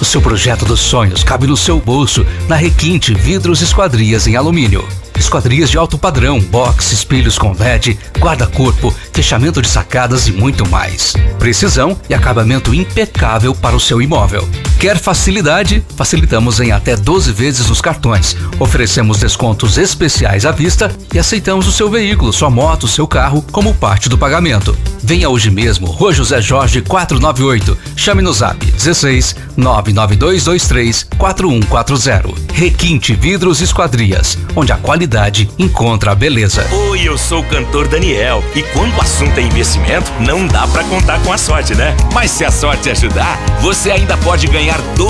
seu projeto dos sonhos cabe no seu bolso na Requinte Vidros e Esquadrias em Alumínio. Esquadrias de alto padrão, box, espelhos com LED, guarda-corpo, fechamento de sacadas e muito mais. Precisão e acabamento impecável para o seu imóvel. Quer facilidade? Facilitamos em até 12 vezes nos cartões. Oferecemos descontos especiais à vista e aceitamos o seu veículo, sua moto, seu carro como parte do pagamento. Venha hoje mesmo, Rua José Jorge 498. Chame no zap 16 99223 4140. Requinte Vidros e Esquadrias, onde a qualidade encontra a beleza. Oi, eu sou o cantor Daniel e quando o assunto é investimento, não dá pra contar com a sorte, né? Mas se a sorte ajudar, você ainda pode ganhar